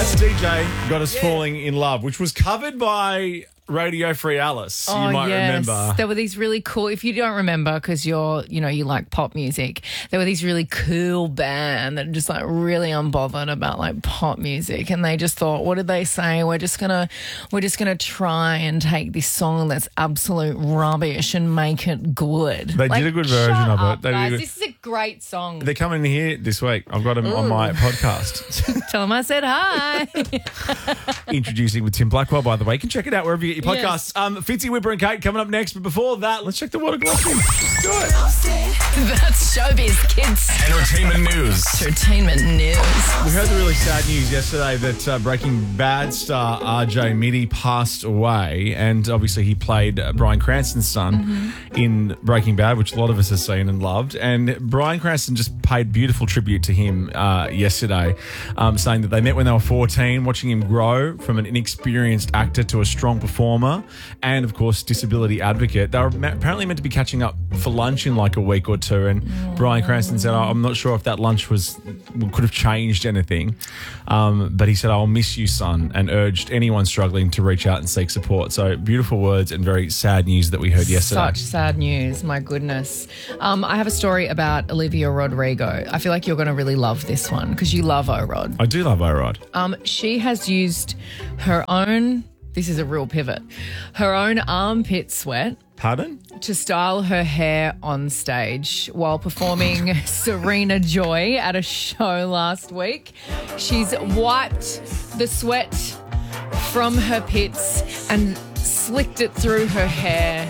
That's DJ Got Us Falling in Love, which was covered by Radio Free Alice. You might remember. There were these really cool, if you don't remember because you like pop music, there were these really cool band that are just like really unbothered about like pop music, and they just thought, what did they say? We're just gonna try and take this song that's absolute rubbish and make it good. They did a good version of it. Guys, this is a great song. They're coming here this week. I've got them on my podcast. Tell them I said hi. Introducing with Tim Blackwell, by the way. You can check it out wherever you get your podcasts. Yes. Fitzy, Whipper and Kate coming up next. But before that, let's check the water glossy. Do it. That's showbiz, kids. Entertainment news. Entertainment news. We heard the really sad news yesterday that Breaking Bad star RJ Mitty passed away. And obviously he played Bryan Cranston's son in Breaking Bad, which a lot of us have seen and loved. And Bryan Cranston just paid beautiful tribute to him yesterday, saying that they met when they were 14, watching him grow from an inexperienced actor to a strong performer and, of course, disability advocate. They were apparently meant to be catching up for lunch in like a week or two, and Bryan Cranston said, I'm not sure if that lunch could have changed anything, but he said, I'll miss you, son, and urged anyone struggling to reach out and seek support. So beautiful words and very sad news that we heard yesterday. Such sad news, my goodness. I have a story about Olivia Rodrigo. I feel like you're going to really love this one because you love O-Rod. I do love O-Rod. She has used her own, this is a real pivot, her own armpit sweat. Pardon? To style her hair on stage while performing Serena Joy at a show last week. She's wiped the sweat from her pits and slicked it through her hair.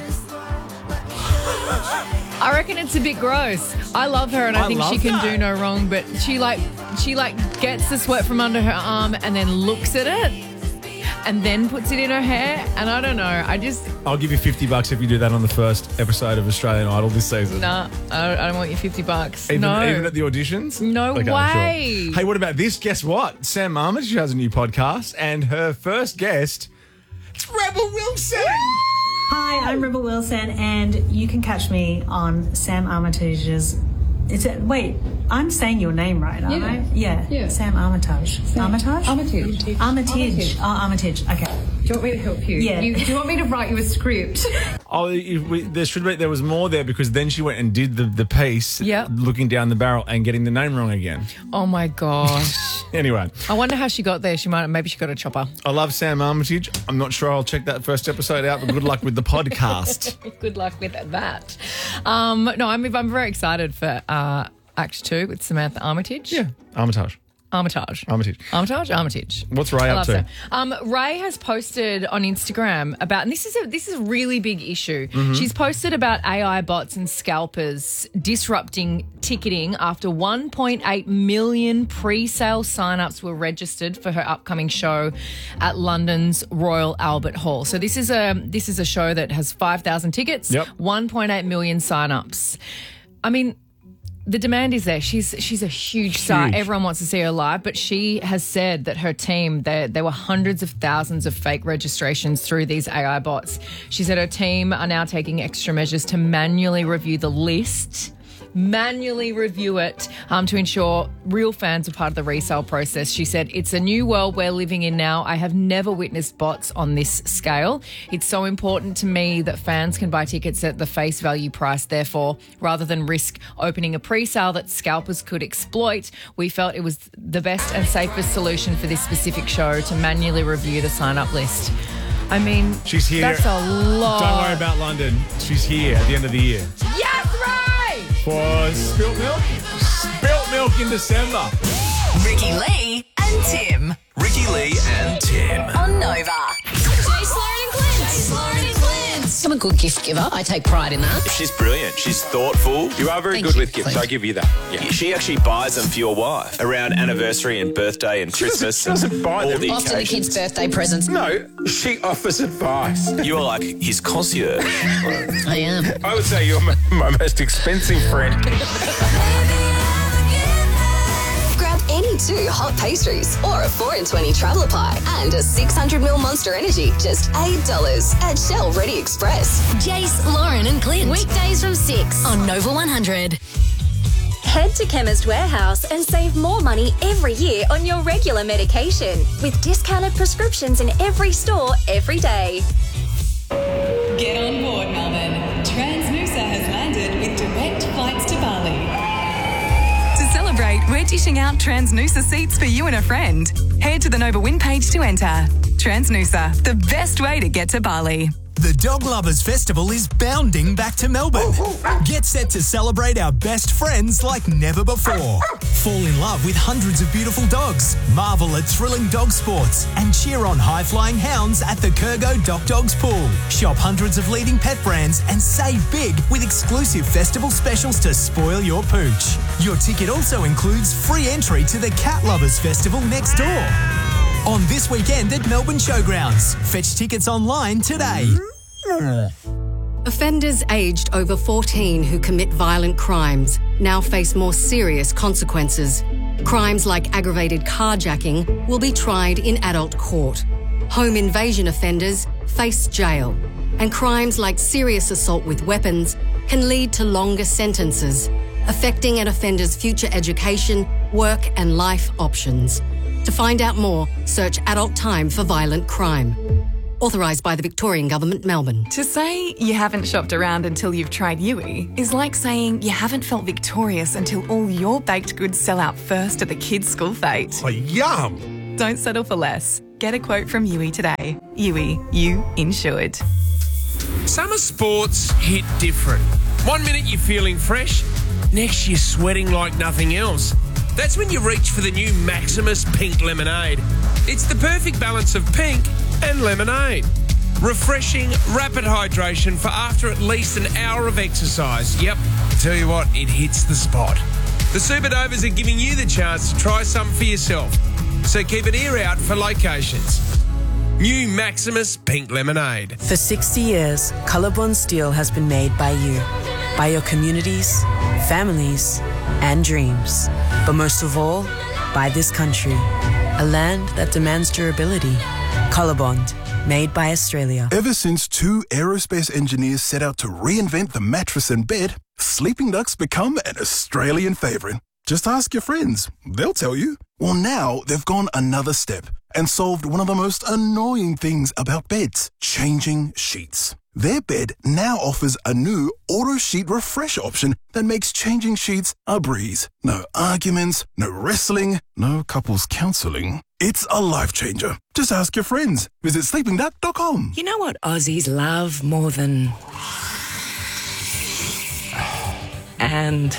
I reckon it's a bit gross. I love her and I think she can do no wrong, but she gets the sweat from under her arm and then looks at it and then puts it in her hair. And I don't know. I'll give you $50 if you do that on the first episode of Australian Idol this season. Nah, I don't want your $50. Even at the auditions? No way. Sure. Hey, what about this? Guess what? Sam Armitage has a new podcast and her first guest, it's Rebel Wilson. Hi, I'm Rebel Wilson, and you can catch me on Sam Armitage's. Wait, I'm saying your name right, aren't I? Yeah. Sam Armitage. Armitage? Armitage. Oh, Armitage. Okay. Do you want me to help you? Yeah. Do you want me to write you a script? There was more there because then she went and did the piece, looking down the barrel and getting the name wrong again. Oh my gosh. Anyway. I wonder how she got there. Maybe she got a chopper. I love Sam Armitage. I'm not sure I'll check that first episode out, but good luck with the podcast. Good luck with that. No, I'm very excited for Act 2 with Samantha Armitage. Yeah, Armitage. What's Ray up to? Ray has posted on Instagram about, and this is a really big issue. She's posted about AI bots and scalpers disrupting ticketing after 1.8 million pre-sale sign-ups were registered for her upcoming show at London's Royal Albert Hall. So this is a show that has 5,000 tickets, 1.8 million sign-ups. I mean, the demand is there. She's a huge star. Everyone wants to see her live, but she has said that her team, there were hundreds of thousands of fake registrations through these AI bots. She said her team are now taking extra measures to manually review the list, to ensure real fans are part of the resale process. She said, it's a new world we're living in now. I have never witnessed bots on this scale. It's so important to me that fans can buy tickets at the face value price. Therefore, rather than risk opening a pre-sale that scalpers could exploit, we felt it was the best and safest solution for this specific show to manually review the sign-up list. I mean, she's here. That's a lot. Don't worry about London. She's here at the end of the year. Yes, Ray! For Spilt Milk? Spilt Milk in December. Ricky Lee and Tim. Ricky Lee and Tim. On Nova. Jace, Lauren and Clint. Jace, Lauren and Clint. I'm a good gift giver. I take pride in that. She's brilliant. She's thoughtful. You are very good with gifts. I give you that. Yeah. She actually buys them for your wife around anniversary and birthday and Christmas. She doesn't buy them. Often the kids' birthday presents. No, she offers advice. You are like his concierge. I am. I would say you're my most expensive friend. Grab any 2 hot pastries or a 4 in 20 traveller pie and a 600ml Monster Energy, just $8 at Shell Ready Express. Jace, Lauren and Clint. Weekdays from 6 on Nova 100. Head to Chemist Warehouse and save more money every year on your regular medication with discounted prescriptions in every store every day. Get on board, Melbourne. Transmusa has landed with direct flights to Bali. To celebrate, we're dishing out Transnusa seats for you and a friend. Head to the Nova Win page to enter. Transnusa, the best way to get to Bali. The Dog Lovers Festival is bounding back to Melbourne. Get set to celebrate our best friends like never before. Fall in love with hundreds of beautiful dogs, marvel at thrilling dog sports, and cheer on high-flying hounds at the Kurgo Doc Dogs Pool. Shop hundreds of leading pet brands and save big with exclusive festival specials to spoil your pooch. Your ticket also includes free entry to the Cat Lovers Festival next door. On this weekend at Melbourne Showgrounds. Fetch tickets online today. Offenders aged over 14 who commit violent crimes now face more serious consequences. Crimes like aggravated carjacking will be tried in adult court. Home invasion offenders face jail. And crimes like serious assault with weapons can lead to longer sentences, affecting an offender's future education, work and life options. To find out more, search Adult Time for Violent Crime. Authorised by the Victorian Government, Melbourne. To say you haven't shopped around until you've tried Yui is like saying you haven't felt victorious until all your baked goods sell out first at the kids' school fete. Oh, yum! Don't settle for less. Get a quote from Yui today. Yui, you insured. Summer sports hit different. 1 minute you're feeling fresh, next you're sweating like nothing else. That's when you reach for the new Maximus Pink Lemonade. It's the perfect balance of pink and lemonade. Refreshing, rapid hydration for after at least an hour of exercise. Yep, tell you what, it hits the spot. The Superdovers are giving you the chance to try something for yourself. So keep an ear out for locations. New Maximus Pink Lemonade. For 60 years, Colorbond Steel has been made by you, by your communities, families, and dreams. But most of all, by this country, a land that demands durability. Colorbond, made by Australia. Ever since two aerospace engineers set out to reinvent the mattress and bed, Sleeping Duck's become an Australian favourite. Just ask your friends, they'll tell you. Well, now they've gone another step and solved one of the most annoying things about beds, changing sheets. Their bed now offers a new auto sheet refresh option that makes changing sheets a breeze. No arguments, no wrestling, no couples counselling. It's a life changer. Just ask your friends. Visit sleepingduck.com. You know what Aussies love more than... And...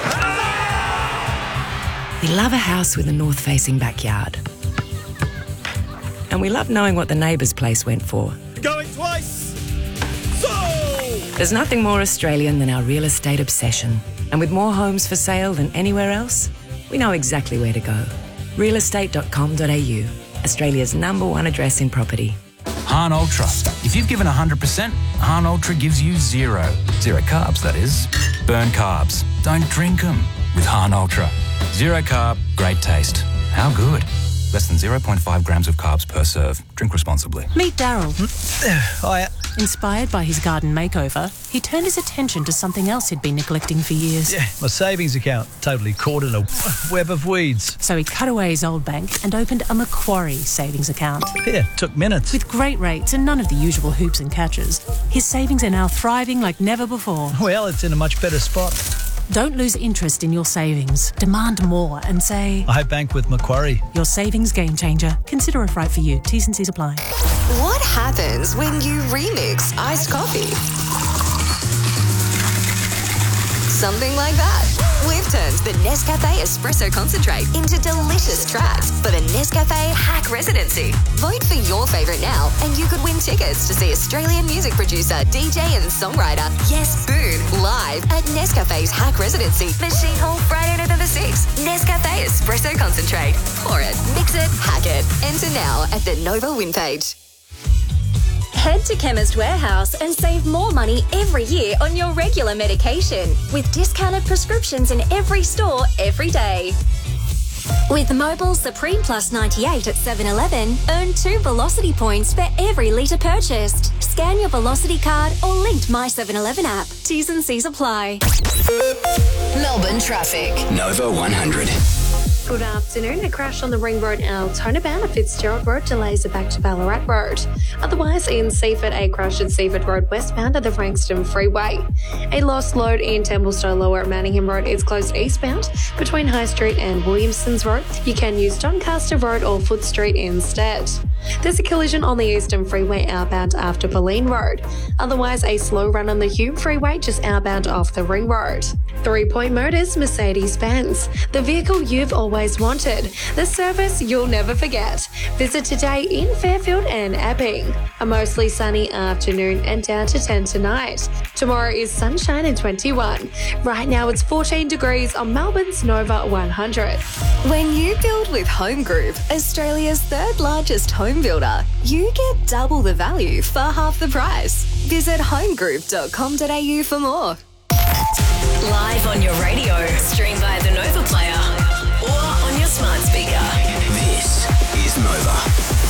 we love a house with a north-facing backyard. And we love knowing what the neighbour's place went for. Going twice! There's nothing more Australian than our real estate obsession. And with more homes for sale than anywhere else, we know exactly where to go. Realestate.com.au, Australia's #1 address in property. Hahn Ultra. If you've given 100%, Hahn Ultra gives you zero. Zero carbs, that is. Burn carbs. Don't drink them with Hahn Ultra. Zero carb, great taste. How good? Less than 0.5 grams of carbs per serve. Drink responsibly. Meet Daryl. Hiya. Inspired by his garden makeover, he turned his attention to something else he'd been neglecting for years. Yeah, my savings account. Totally caught in a web of weeds. So he cut away his old bank and opened a Macquarie savings account. Yeah, took minutes. With great rates and none of the usual hoops and catches, his savings are now thriving like never before. Well, it's in a much better spot. Don't lose interest in your savings. Demand more and say... I bank with Macquarie. Your savings game changer. Consider if right for you. T's and C's apply. What happens when you remix iced coffee? Something like that. We've turned the Nescafe Espresso Concentrate into delicious tracks for the Nescafe Hack Residency. Vote for your favourite now and you could win tickets to see Australian music producer, DJ and songwriter Yes Spoon live at Nescafe's Hack Residency, Machine Hall, Friday, November 6th. Nescafe Espresso Concentrate. Pour it, mix it, hack it. Enter now at the Nova Win page. Head to Chemist Warehouse and save more money every year on your regular medication with discounted prescriptions in every store every day. With Mobil Supreme Plus 98 at 7-Eleven, earn 2 Velocity points for every litre purchased. Scan your Velocity card or linked My 7-Eleven app. T's and C's apply. Melbourne traffic. Nova 100. Good afternoon. A crash on the Ring Road Altona bound at Fitzgerald Road delays it back to Ballarat Road. Otherwise, in Seaford, a crash at Seaford Road westbound at the Frankston Freeway. A lost load in Templestowe Lower at Manningham Road is closed eastbound between High Street and Williamsons Road. You can use Doncaster Road or Foot Street instead. There's a collision on the Eastern Freeway outbound after Bulleen Road. Otherwise, a slow run on the Hume Freeway just outbound off the Ring Road. 3 Point Motors Mercedes-Benz. The vehicle you've always wanted. The service you'll never forget. Visit today in Fairfield and Epping. A mostly sunny afternoon and down to 10 tonight. Tomorrow is sunshine and 21. Right now it's 14 degrees on Melbourne's Nova 100. When you build with Home Group, Australia's 3rd largest home builder, you get double the value for half the price. Visit homegroup.com.au for more. Live on your radio, stream via the Nova Player, or on your smart speaker. This is Nova.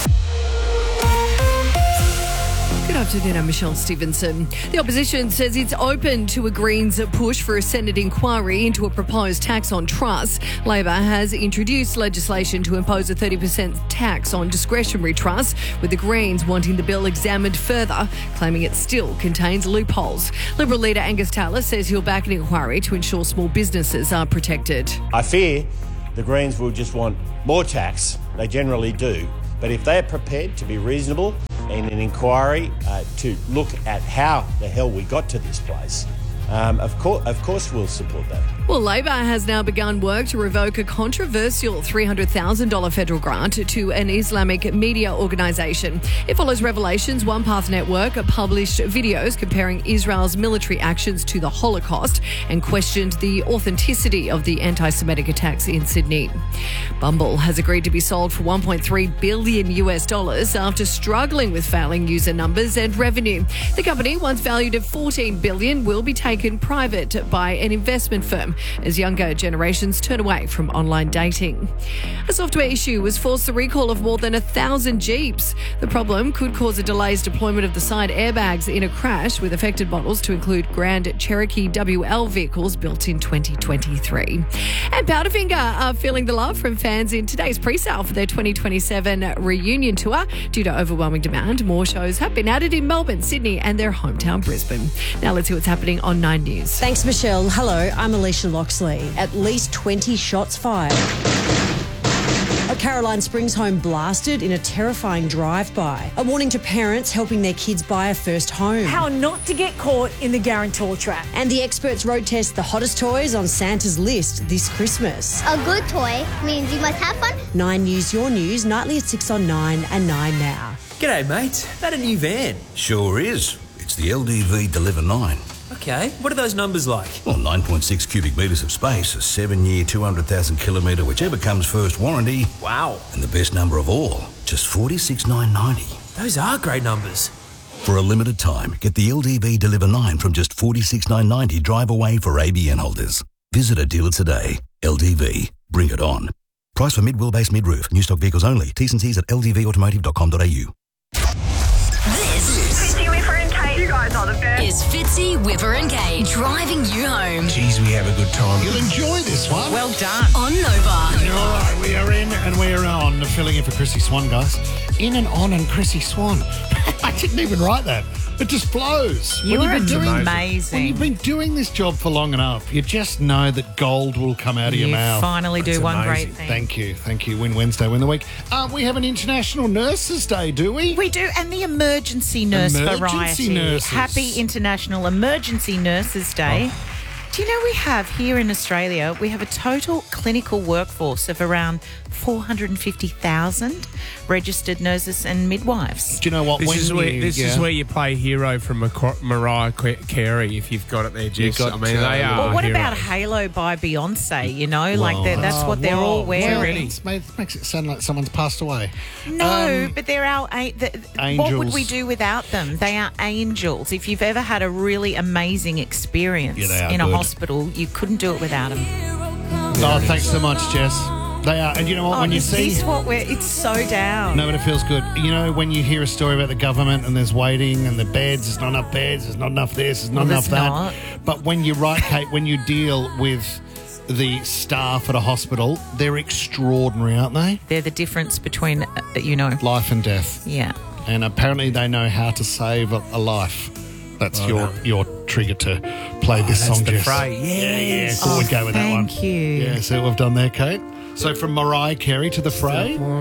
Good afternoon, I'm Michelle Stevenson. The opposition says it's open to a Greens push for a Senate inquiry into a proposed tax on trusts. Labor has introduced legislation to impose a 30% tax on discretionary trusts, with the Greens wanting the bill examined further, claiming it still contains loopholes. Liberal leader Angus Taylor says he'll back an inquiry to ensure small businesses are protected. I fear the Greens will just want more tax. They generally do. But if they're prepared to be reasonable in an inquiry to look at how the hell we got to this place, of course we'll support that. Well, Labor has now begun work to revoke a controversial $300,000 federal grant to an Islamic media organisation. It follows revelations One Path Network published videos comparing Israel's military actions to the Holocaust and questioned the authenticity of the anti-Semitic attacks in Sydney. Bumble has agreed to be sold for $1.3 billion after struggling with failing user numbers and revenue. The company, once valued at $14 billion, will be taken private by an investment firm as younger generations turn away from online dating. A software issue has forced the recall of more than 1,000 Jeeps. The problem could cause a delayed deployment of the side airbags in a crash, with affected models to include Grand Cherokee WL vehicles built in 2023. And Powderfinger are feeling the love from fans in today's pre-sale for their 2027 reunion tour. Due to overwhelming demand, more shows have been added in Melbourne, Sydney and their hometown Brisbane. Now let's see what's happening on 9 News. Thanks, Michelle. Hello, I'm Alicia Loxley. At least 20 shots fired. A Caroline Springs home blasted in a terrifying drive-by. A warning to parents helping their kids buy a first home. How not to get caught in the guarantor trap. And the experts road test the hottest toys on Santa's list this Christmas. A good toy means you must have fun. 9 News, your news, nightly at 6 on 9 and 9 now. G'day, mate. That a new van? Sure is. It's the LDV Deliver 9. Okay, what are those numbers like? Well, 9.6 cubic metres of space, a 7-year, 200,000 kilometre, whichever comes first warranty. Wow. And the best number of all, just $46,990. Those are great numbers. For a limited time, get the LDV Deliver 9 from just $46,990 drive away for ABN holders. Visit a dealer today. LDV. Bring it on. Price for mid-wheelbase mid-roof. New stock vehicles only. T's and C's at ldvautomotive.com.au. You guys are the best. Is Fitzy, Whipper and Kate driving you home. Jeez, we have a good time. You'll enjoy this one. Well done. On Nova. All right, we are in and we are on. Filling in for Chrissy Swan, guys. In and on and Chrissy Swan. I didn't even write that. It just flows. You are amazing. When you've been doing this job for long enough, you just know that gold will come out of your mouth. You finally do one great thing. Thank you. Win Wednesday, win the week. We have an International Nurses Day, do we? We do, and the emergency nurse variety. Nurses. Happy International Emergency Nurses Day. Oh. Do you know we have here in Australia, we have a total clinical workforce of around 450,000 registered nurses and midwives. Do you know what? This is where you play hero from Mariah Carey, if you've got it there, Jess. I mean, they are. Well, what heroes. about Halo by Beyonce? You know, that's what they're all wearing. It makes it sound like someone's passed away. No, but they're our angels. What would we do without them? They are angels. If you've ever had a really amazing experience in a hospital, you couldn't do it without them. Oh, thanks so much, Jess. They are. And you know what? When you see... Is this what it's so down. No, but it feels good. You know, when you hear a story about the government and there's waiting and the beds, there's not enough beds, there's not enough this, there's not enough that. Not. But when you're right, Kate, when you deal with the staff at a hospital, they're extraordinary, aren't they? They're the difference between, life and death. Yeah. And apparently they know how to save a life. That's your trigger to play this song, the Jess. Fray. Yes. Thought we'd go with that one. Thank you. Yeah, see what we've done there, Kate? So from Mariah Carey to the Fray.